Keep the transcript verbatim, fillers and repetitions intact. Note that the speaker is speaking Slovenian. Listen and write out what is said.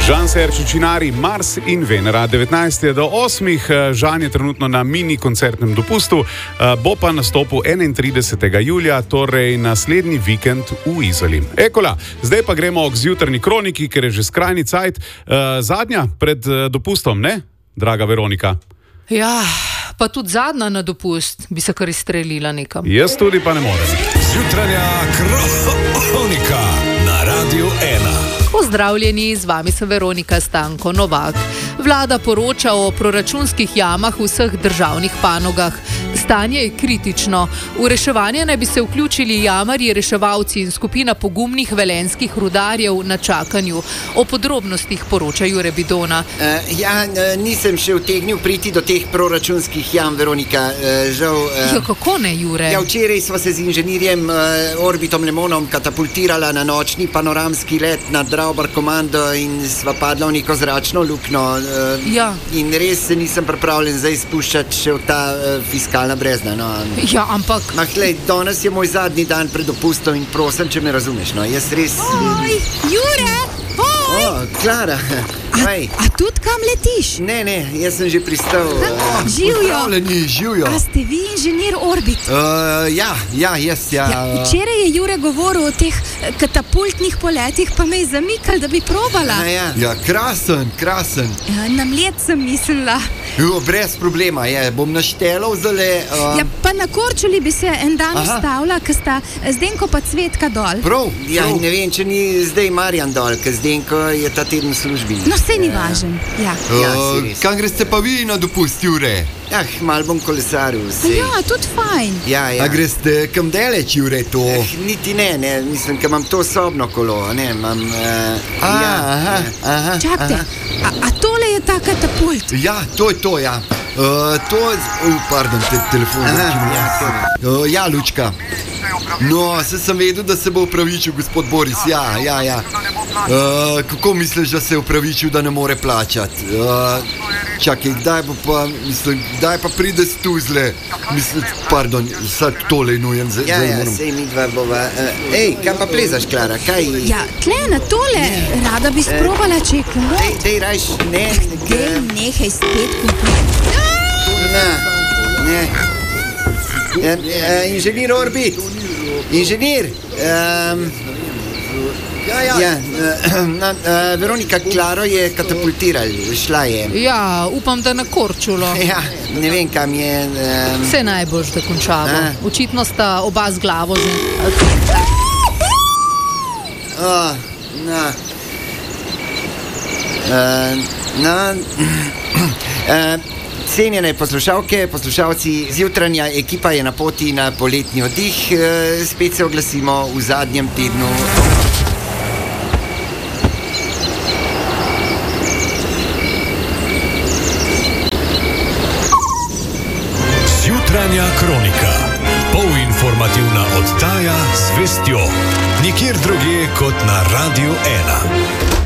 Žan Serčičinari, Mars in Venera. devetnajst do osmih, Žan je trenutno na mini koncertnem dopustu, bo pa nastopil enaintridesetega julija, torej naslednji vikend v Izoli. Ekola, zdaj pa gremo k zjutrajni kroniki, ker je že skrajni cajt. Zadnja pred dopustom, ne, draga Veronika? Ja, pa tudi zadnja na dopust bi se kar izstrelila nekam. Jaz tudi pa ne morem. Zjutranja kronika na Radiu ena. Pozdravljeni, z vami sem Veronika Stanko Novak. Vlada poroča o proračunskih jamah v vseh državnih panogah. Stanje je kritično. V reševanje naj bi se vključili jamarji, reševalci in skupina pogumnih velenjskih rudarjev na čakanju. O podrobnostih poroča Jure Bidona. Uh, ja, nisem še utegnil priti do teh proračunskih jam, Veronika. Uh, žal, uh, ja, kako ne, Jure? Ja, včeraj sva se z inženirjem uh, Orbitom Lemonom katapultirala na nočni panoramski let nad Draubar komando in sva padla v neko zračno luknjo. Uh, ja. In res se nisem pripravljen zdaj spuščati še v ta uh, fiskalna brezna. No. Ja, ampak... Mah, lej, danes je moj zadnji dan pred dopustom in prosim, če me razumeš. No. Jaz res... Oj, Jure! Oj! O, Klara! A, a tudi kam letiš? Ne, ne, jaz sem že pristal. Uh, Živjo! Živjo! A ste vi inženir Orbit? Uh, ja, ja, jaz, ja. ja. Včeraj je Jure govoril o teh katapultnih poletih, pa me je zamikal, da bi probala. A, ja. ja, krasen, krasen. Ja, na mlet sem mislila. Jo, brez problema, je, bom naštelal zale... Uh... Ja, pa na Korčuli bi se en dan ustavila, ker sta Zdenko pa Cvetka dol. Prav, ja, Prav. Ne vem, če ni zdaj Marjan dol, ker Zdenko je ta teden v službi. No, vse ni važen, ja. ja uh, kam greste pa vi na dopust, Jure? Ah, mal bom kolesaril, vse. Ja, tudi fajn. Ja, ja. A greste kam daleč, Jure, to? Eh, niti ne, ne, mislim, ker imam to sobno kolo, ne, imam... Uh, a, ja, aha, aha. Čakajte, a, a tole je ta katapult? Ja, to je to, ja. Uh, to je... Uh, pardon, te, telefon. Aha, ja, uh, ja, Lučka. No, se sem vedel, da se bo upravičil gospod Boris, ja, ja, ja. Uh, kako misliš, da se je upravičil, da ne more plačati? Uh, čakaj, kdaj bo pa, mislim, kdaj pa pride s tuzle? Mislim, pardon, sad tole je nujen. Z, ja, ja, sej mi dva bova. Uh, ej, kam pa plezaš, Klara, kaj? Ja, tle na tole, ne. Rada bi sprobala, če je komod. Dej, dej, rajš, ne. Dej, nehaj spet komod. Ne, ne. Uh, uh, inženir Orbit, inženir, um, ja, ja. Ja, uh, na, uh, Veronika, Klaro je katapultiral, šla je. Ja, upam, da na Korčulo. Ja, ne vem, kam je. Um... Vse najboljš, da končamo. A? Očitno sta oba z glavo že. Oh, na. Uh, na. Uh, Cenjene poslušalke, poslušalci, zjutranja ekipa je na poti na poletni oddih. E, spet se oglasimo v zadnjem tednu. Zjutranja kronika. Polinformativna oddaja z vestjo. Nikjer drugje kot na Radiu ena.